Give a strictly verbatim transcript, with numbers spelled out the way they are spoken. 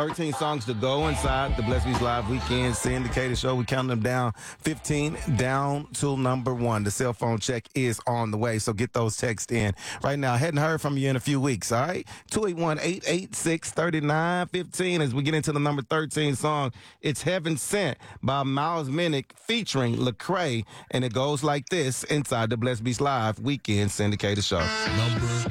thirteen songs to go inside the Blessed Beats Live Weekend Syndicated Show. We counting them down, fifteen down to number one. The cell phone check is on the way, so get those texts in right now. Hadn't heard from you in a few weeks, all right? two eight one, eight eight six, three nine one five. As we get into the number thirteen song, it's Heaven Sent by Miles Minnick featuring Lecrae, and it goes like this inside the Blessed Beats Live Weekend Syndicated Show. Number